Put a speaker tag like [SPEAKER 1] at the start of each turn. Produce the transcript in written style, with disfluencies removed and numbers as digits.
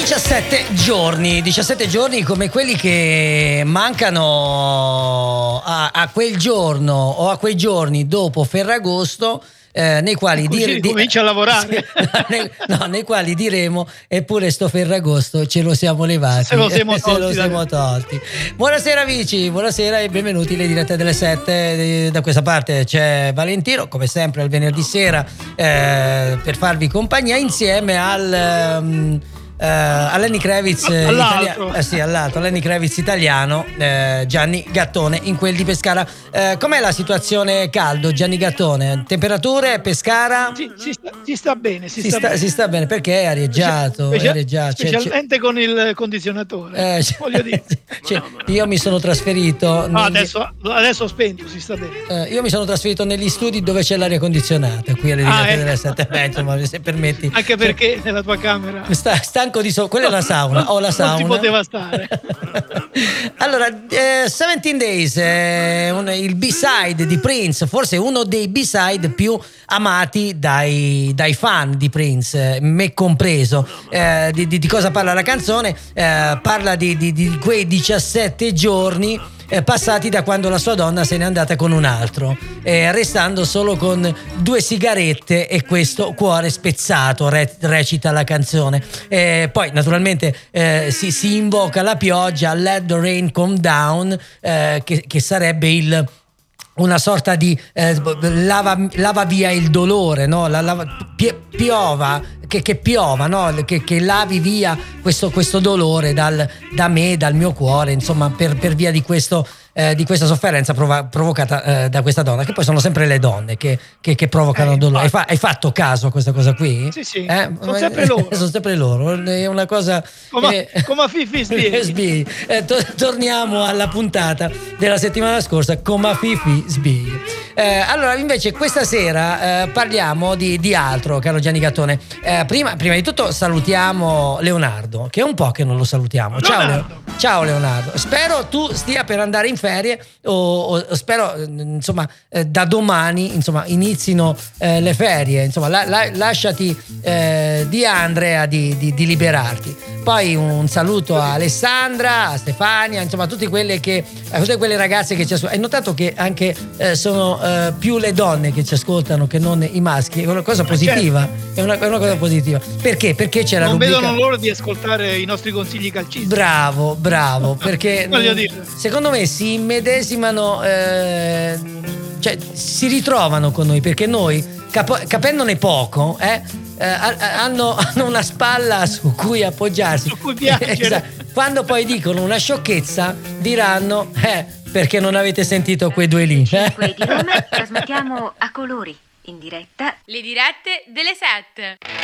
[SPEAKER 1] 17 giorni come quelli che mancano a quel giorno o a quei giorni dopo Ferragosto, nei quali
[SPEAKER 2] comincia a lavorare.
[SPEAKER 1] Nei quali diremo eppure sto Ferragosto ce lo siamo levati,
[SPEAKER 2] se lo siamo
[SPEAKER 1] tolti. Buonasera amici, buonasera e benvenuti alle dirette delle 7. Da questa parte c'è Valentino, come sempre il venerdì sera, per farvi compagnia insieme a Lenny Kravitz all'altro Lenny Kravitz italiano, Gianni Gattone in quel di Pescara. Com'è la situazione caldo, Gianni Gattone? Temperature, Pescara?
[SPEAKER 2] Si sta bene, si
[SPEAKER 1] sta bene perché è arieggiato,
[SPEAKER 2] specialmente con il condizionatore, voglio dire.
[SPEAKER 1] Io mi sono trasferito
[SPEAKER 2] adesso ho spento, si sta bene.
[SPEAKER 1] Io mi sono trasferito negli studi dove c'è l'aria condizionata qui alle dirette delle 7. Insomma, se permetti,
[SPEAKER 2] anche perché nella tua camera
[SPEAKER 1] stanco di quella è la sauna. Ho la sauna.
[SPEAKER 2] Non si poteva stare.
[SPEAKER 1] Allora, 17 Days, il B-side di Prince, forse uno dei B-side più amati dai fan di Prince, me compreso. Di cosa parla la canzone? Parla di quei 17 giorni passati da quando la sua donna se n'è andata con un altro, restando solo con 2 sigarette e questo cuore spezzato, recita la canzone. Poi naturalmente si invoca la pioggia, Let the Rain Come Down, che sarebbe una sorta di lava via il dolore, no? Piova, che piova, no? Che lavi via questo dolore da me, dal mio cuore, insomma, per via di questa sofferenza provocata da questa donna, che poi sono sempre le donne che provocano dolore. Hai fatto caso a questa cosa qui?
[SPEAKER 2] Sì. Sono sempre loro.
[SPEAKER 1] Sono sempre loro, è una cosa
[SPEAKER 2] come Fifi
[SPEAKER 1] Sbighi. Torniamo alla puntata della settimana scorsa, come Fifi Sbighi. Allora invece questa sera parliamo di altro, caro Gianni Gattone. Prima di tutto salutiamo Leonardo, che è un po' che non lo salutiamo. Ciao Leonardo, spero tu stia per andare in ferie o spero insomma da domani insomma inizino le ferie, insomma lasciati di Andrea di liberarti. Poi un saluto a Alessandra, a Stefania, insomma a tutte quelle ragazze che ci ascoltano. Hai notato che anche sono più le donne che ci ascoltano che non i maschi? È una cosa positiva, è una cosa positiva. Perché c'è la rubrica.
[SPEAKER 2] Non vedono l'ora di ascoltare i nostri consigli calcistici.
[SPEAKER 1] Bravo, perché secondo me si immedesimano, cioè si ritrovano con noi, perché noi capendone poco hanno una spalla su cui appoggiarsi,
[SPEAKER 2] su cui piangere.
[SPEAKER 1] Esatto. Quando poi dicono una sciocchezza diranno perché non avete sentito quei due lì.
[SPEAKER 3] 5 di Roma trasmettiamo a colori in diretta
[SPEAKER 4] le dirette delle 7.